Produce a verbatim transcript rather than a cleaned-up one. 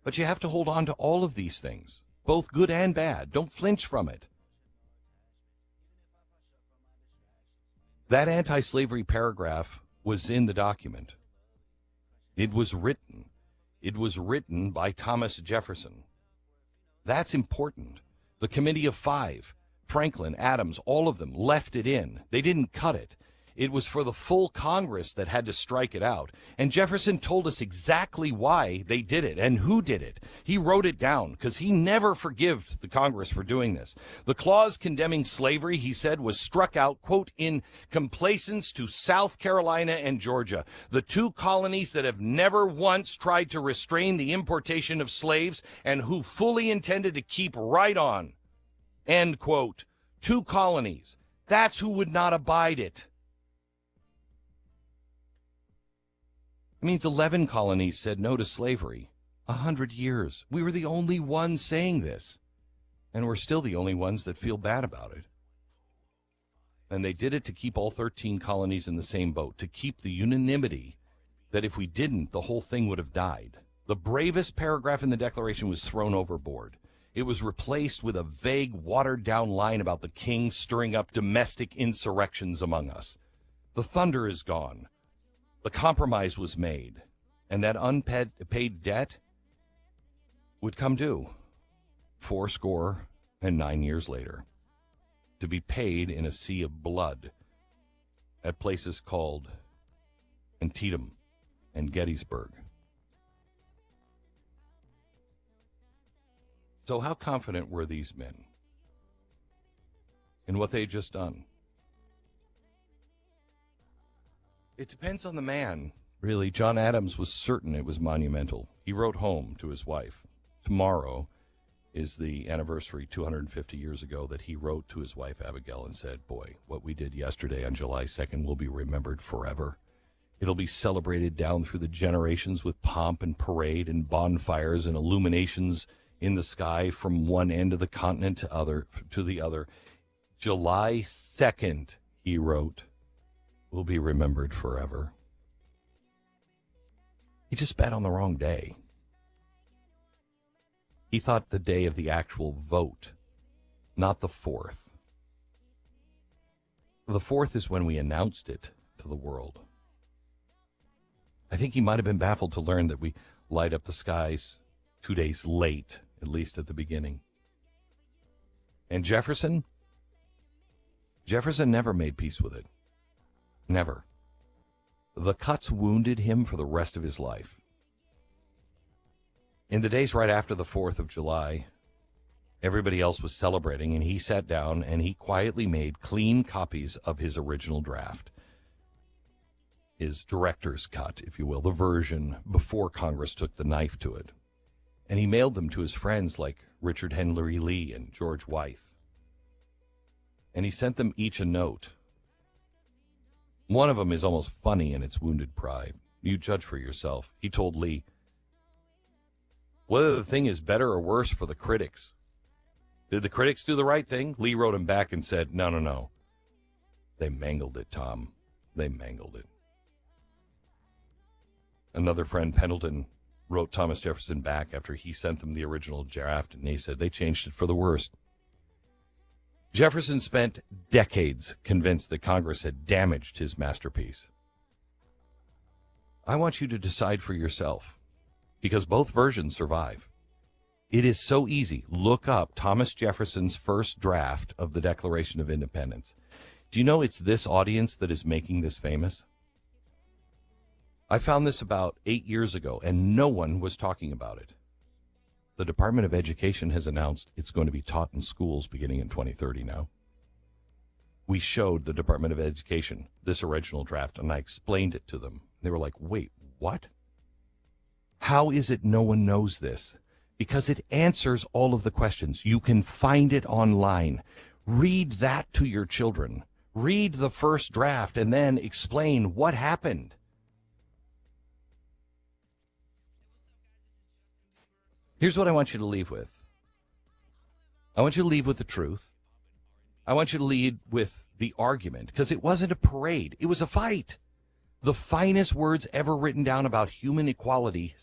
But you have to hold on to all of these things, both good and bad. Don't flinch from it. That anti-slavery paragraph was in the document. It was written. It was written by Thomas Jefferson. That's important. The Committee of Five, Franklin, Adams, all of them left it in. They didn't cut it. It was for the full Congress that had to strike it out. And Jefferson told us exactly why they did it and who did it. He wrote it down because he never forgave the Congress for doing this. The clause condemning slavery, he said, was struck out, quote, in complaisance to South Carolina and Georgia, the two colonies that have never once tried to restrain the importation of slaves and who fully intended to keep right on, end quote. Two colonies. That's who would not abide it. It means eleven colonies said no to slavery. A hundred years. We were the only ones saying this. And we're still the only ones that feel bad about it. And they did it to keep all thirteen colonies in the same boat, to keep the unanimity that if we didn't, the whole thing would have died. The bravest paragraph in the Declaration was thrown overboard. It was replaced with a vague, watered-down line about the king stirring up domestic insurrections among us. The thunder is gone. The compromise was made, and that unpaid paid debt would come due four score and nine years later, to be paid in a sea of blood at places called Antietam and Gettysburg. So how confident were these men in what they had just done? It depends on the man, really. John Adams was certain it was monumental. He wrote home to his wife. Tomorrow is the anniversary, two hundred fifty years ago, that he wrote to his wife, Abigail, and said, boy, what we did yesterday on July second will be remembered forever. It'll be celebrated down through the generations with pomp and parade and bonfires and illuminations in the sky from one end of the continent to other to the other. July second, he wrote, will be remembered forever. He just bet on the wrong day. He thought the day of the actual vote, not the fourth. The fourth is when we announced it to the world. I think he might have been baffled to learn that we light up the skies two days late, at least at the beginning. And Jefferson? Jefferson never made peace with it. Never. The cuts wounded him for the rest of his life. In the days right after the fourth of July, everybody else was celebrating, and he sat down and he quietly made clean copies of his original draft. His director's cut, if you will, the version before Congress took the knife to it. And he mailed them to his friends like Richard Henry Lee and George Wythe. And he sent them each a note. One of them is almost funny in its wounded pride. You judge for yourself. He told Lee, whether the thing is better or worse for the critics. Did the critics do the right thing? Lee wrote him back and said, no, no, no. They mangled it, Tom. They mangled it. Another friend, Pendleton, wrote Thomas Jefferson back after he sent them the original draft, and he said they changed it for the worst. Jefferson spent decades convinced that Congress had damaged his masterpiece. I want you to decide for yourself, because both versions survive. It is so easy. Look up Thomas Jefferson's first draft of the Declaration of Independence. Do you know it's this audience that is making this famous? I found this about eight years ago, and no one was talking about it. The Department of Education has announced it's going to be taught in schools beginning in twenty thirty now. We showed the Department of Education this original draft, and I explained it to them. They were like, wait, what? How is it no one knows this? Because it answers all of the questions. You can find it online. Read that to your children. Read the first draft and then explain what happened. Here's what I want you to leave with. I want you to leave with the truth. I want you to lead with the argument, because it wasn't a parade. It was a fight. The finest words ever written down about human equality